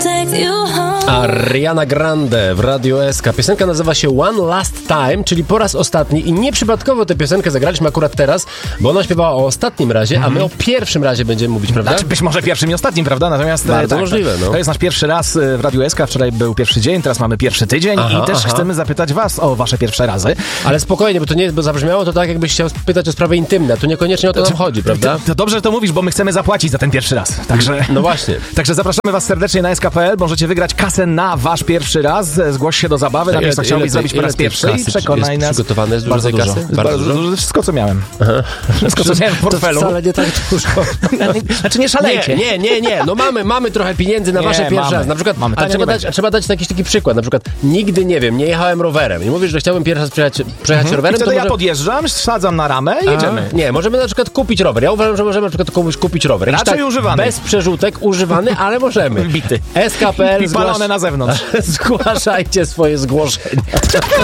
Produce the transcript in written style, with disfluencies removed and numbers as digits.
Ariana Grande w Radiu SK. Piosenka nazywa się One Last Time, czyli po raz ostatni, i nieprzypadkowo tę piosenkę zagraliśmy akurat teraz, bo ona śpiewała o ostatnim razie, a my o pierwszym razie będziemy mówić, prawda? Znaczy, być może pierwszym i ostatnim, prawda? Natomiast bardzo możliwe, no. To jest nasz pierwszy raz w Radiu SK. Wczoraj był pierwszy dzień, teraz mamy pierwszy tydzień i też chcemy zapytać was o wasze pierwsze razy. Ale spokojnie, bo to nie jest, bo zabrzmiało to tak, jakbyś chciał pytać o sprawy intymne. Tu niekoniecznie o to nam chodzi, prawda? To dobrze, że to mówisz, bo my chcemy zapłacić za ten pierwszy raz. Także, no właśnie. Także zapraszamy was serdecznie na sk.pl. Możecie wygrać kasę na wasz pierwszy raz. Zgłoś się do zabawy. Na miejscu chciałbyś zrobić po raz pierwszy i przekonaj nas. Przygotowane jest bardzo dużo kasy? kasy? Bardzo dużo? Wszystko, co miałem. Wszystko, co miałem w portfelu. To wcale nie tak dużo. Znaczy nie szalejcie. Nie. No mamy trochę pieniędzy na wasze pierwsze raz. Na przykład, trzeba dać taki przykład. Na przykład nigdy, nie wiem, nie jechałem rowerem i mówisz, że chciałbym pierwszy raz przejechać rowerem. I wtedy ja podjeżdżam, wsadzam na ramę i jedziemy. Nie, możemy na przykład kupić rower. Ja uważam, że możemy na przykład komuś kupić rower. Raczej używany. Bez przerzutek, używany, ale możemy. Bity. SK.pl I palone na zewnątrz. Zgłaszajcie swoje zgłoszenia.